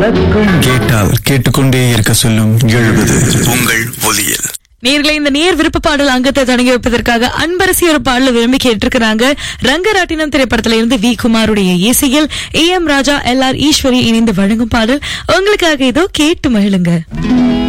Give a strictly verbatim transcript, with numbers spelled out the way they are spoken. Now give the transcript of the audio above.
மணக்கும். கேட்டால் கேட்டுக்கொண்டே இருக்க சொல்லும் எழுபது உங்கள் ஒலியில். நேர்களை இந்த நேர் விருப்ப பாடல் அங்கத்தை தொடங்கி வைப்பதற்காக அன்பரசி ஒரு பாடல விரும்பி கேட்டிருக்கிறாங்க. ரங்கராட்டினம் திரைப்படத்தில இருந்து வி குமாருடைய இசையில் A M Raja, L R Eswari இணைந்து வழங்கும் பாடல் உங்களுக்காக. இதோ கேட்டு மகிழுங்க.